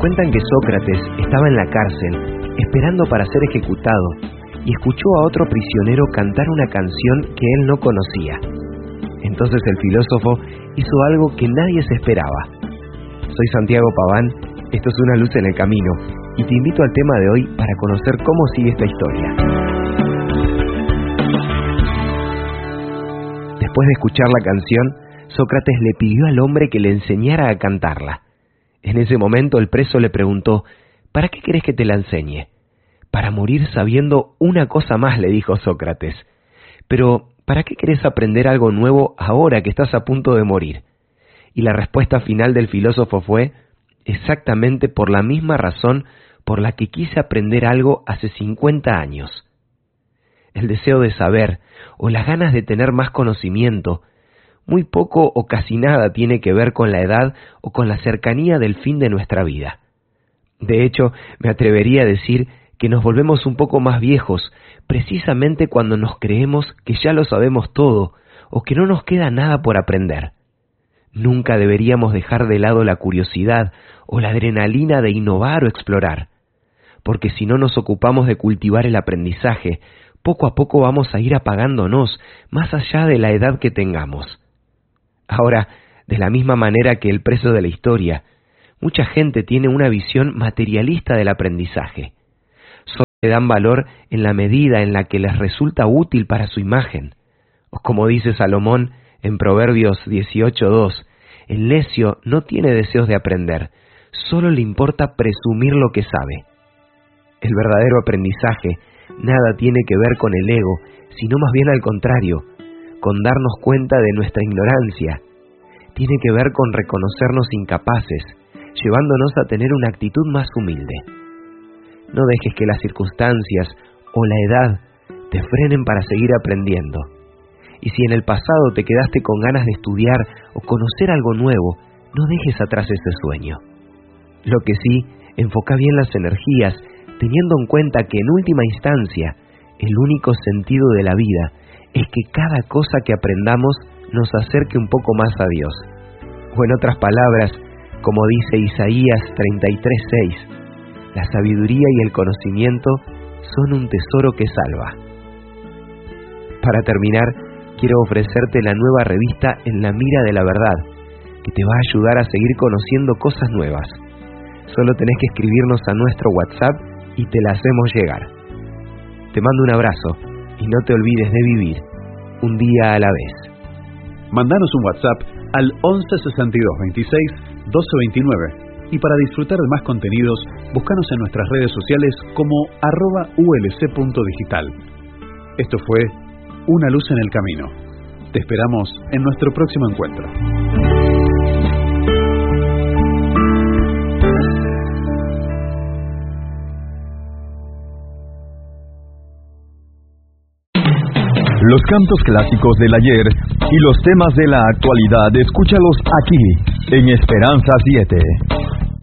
Cuentan que Sócrates estaba en la cárcel, esperando para ser ejecutado, y escuchó a otro prisionero cantar una canción que él no conocía. Entonces el filósofo hizo algo que nadie se esperaba. Soy Santiago Paván, esto es Una luz en el camino, y te invito al tema de hoy para conocer cómo sigue esta historia. Después de escuchar la canción, Sócrates le pidió al hombre que le enseñara a cantarla. En ese momento el preso le preguntó: ¿para qué querés que te la enseñe? Para morir sabiendo una cosa más, le dijo Sócrates. Pero, ¿para qué querés aprender algo nuevo ahora que estás a punto de morir? Y la respuesta final del filósofo fue: exactamente por la misma razón por la que quise aprender algo hace 50 años. El deseo de saber, o las ganas de tener más conocimiento, muy poco o casi nada tiene que ver con la edad o con la cercanía del fin de nuestra vida. De hecho, me atrevería a decir que nos volvemos un poco más viejos, precisamente cuando nos creemos que ya lo sabemos todo, o que no nos queda nada por aprender. Nunca deberíamos dejar de lado la curiosidad o la adrenalina de innovar o explorar, porque si no nos ocupamos de cultivar el aprendizaje, poco a poco vamos a ir apagándonos, más allá de la edad que tengamos. Ahora, de la misma manera que el preso de la historia, mucha gente tiene una visión materialista del aprendizaje. Solo le dan valor en la medida en la que les resulta útil para su imagen. O como dice Salomón en Proverbios 18:2, el necio no tiene deseos de aprender, solo le importa presumir lo que sabe. El verdadero aprendizaje nada tiene que ver con el ego, sino más bien al contrario, con darnos cuenta de nuestra ignorancia. Tiene que ver con reconocernos incapaces, llevándonos a tener una actitud más humilde. No dejes que las circunstancias o la edad te frenen para seguir aprendiendo. Y si en el pasado te quedaste con ganas de estudiar o conocer algo nuevo, no dejes atrás ese sueño. Lo que sí, enfoca bien las energías, teniendo en cuenta que en última instancia, el único sentido de la vida es que cada cosa que aprendamos nos acerque un poco más a Dios. O en otras palabras, como dice Isaías 33:6, la sabiduría y el conocimiento son un tesoro que salva. Para terminar, quiero ofrecerte la nueva revista En la mira de la verdad, que te va a ayudar a seguir conociendo cosas nuevas. Solo tenés que escribirnos a nuestro WhatsApp y te la hacemos llegar. Te mando un abrazo y no te olvides de vivir un día a la vez. Mandanos un WhatsApp al 11 62 26 12 29 y para disfrutar de más contenidos, búscanos en nuestras redes sociales como @ulc.digital. Esto fue Una luz en el camino. Te esperamos en nuestro próximo encuentro. Los cantos clásicos del ayer y los temas de la actualidad, escúchalos aquí, en Esperanza 7.